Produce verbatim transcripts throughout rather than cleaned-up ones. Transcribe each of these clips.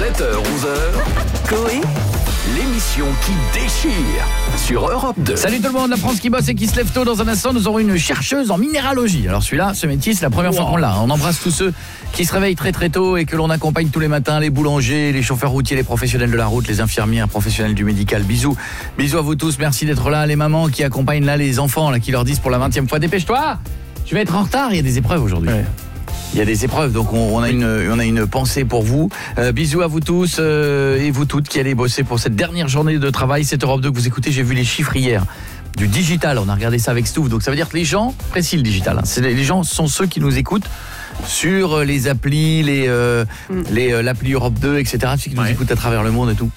sept heures onze heures, Coé, l'émission qui déchire sur Europe deux. Salut tout le monde, la France qui bosse et qui se lève tôt. Dans un instant, nous aurons une chercheuse en minéralogie. Alors celui-là, ce métier, c'est la première wow. fois qu'on l'a. On embrasse tous ceux qui se réveillent très très tôt et que l'on accompagne tous les matins, les boulangers, les chauffeurs routiers, les professionnels de la route, les infirmières, professionnels du médical. Bisous, bisous à vous tous, merci d'être là. Les mamans qui accompagnent là les enfants, là, qui leur disent pour la vingtième fois, dépêche-toi, tu vas être en retard, il y a des épreuves aujourd'hui. Ouais. Il y a des épreuves, donc on, on, a, une, on a une pensée pour vous. Euh, bisous à vous tous euh, et vous toutes qui allez bosser pour cette dernière journée de travail. C'est Europe deux que vous écoutez. J'ai vu les chiffres hier du digital. On a regardé ça avec Stouff. Donc ça veut dire que les gens, précis le digital, hein, c'est, les gens sont ceux qui nous écoutent sur les applis, les, euh, mm. les, euh, l'appli Europe deux, et cetera. Ceux qui nous ouais. écoutent à travers le monde et tout.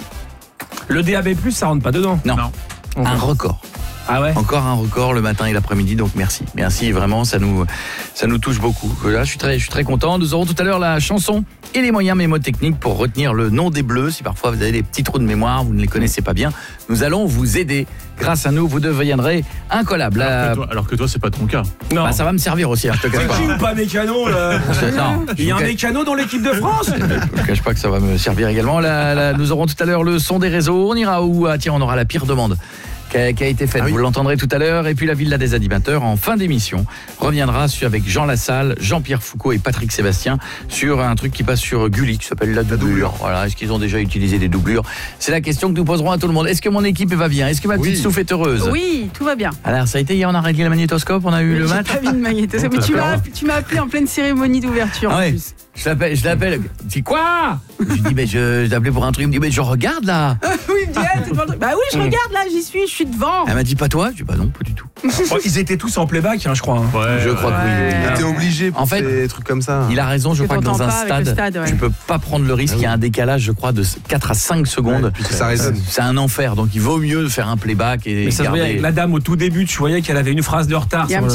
Le D A B plus, ça rentre pas dedans. Non, non. Un record. Ah ouais. Encore un record le matin et l'après-midi, donc merci. Merci, vraiment, ça nous, ça nous touche beaucoup. Là, je suis très, je suis très content. Nous aurons tout à l'heure la chanson et les moyens mémotechniques pour retenir le nom des Bleus. Si parfois vous avez des petits trous de mémoire, vous ne les connaissez pas bien, nous allons vous aider. Grâce à nous, vous deviendrez incollables. Alors, que toi, alors que toi, c'est pas ton cas. Non. Bah, ça va me servir aussi, hein, je te cache pas. C'est qui ou pas mécano là? Non, il y a un mécano dans l'équipe de France. Je ne cache pas que ça va me servir également. La, la, nous aurons tout à l'heure le son des réseaux. On ira où? Ah tiens, on aura la pire demande qui a, qui a été faite, ah oui. Vous l'entendrez tout à l'heure. Et puis la Villa des animateurs, en fin d'émission, reviendra sur, avec Jean Lassalle, Jean-Pierre Foucault et Patrick Sébastien sur un truc qui passe sur Gulli, qui s'appelle la doublure. doublure. Voilà. Est-ce qu'ils ont déjà utilisé des doublures? C'est la question que nous poserons à tout le monde. Est-ce que mon équipe va bien? Est-ce que ma petite oui. Stouff est heureuse? Oui, tout va bien. Alors ça a été hier, on a réglé le magnétoscope, on a eu oui, le j'ai match. Pas vu le magnétoscope, mais tu m'as, tu m'as appelé en pleine cérémonie d'ouverture. Ah en ouais. plus. Je l'appelle, je l'appelle. Il me dit quoi? Je lui dis mais je, je t'appelais pour un truc. Il me dit mais je regarde là. Oui, il me dit ah, t'es devant le truc. Bah oui, je regarde là, j'y suis, je suis devant. Elle m'a dit pas toi? Je dis bah non, pas du tout. Oh, ils étaient tous en playback, hein, je crois. Hein. Ouais, je crois ouais. que oui. Il était obligé pour en fait, des trucs comme ça. Il a raison, je crois que dans un stade, stade ouais. tu peux pas prendre le risque. Ah oui. Il y a un décalage, je crois, de quatre à cinq secondes. Ouais, ça résonne. C'est un enfer, donc il vaut mieux faire un playback et mais ça garder. Avec la dame au tout début, tu voyais qu'elle avait une phrase de retard.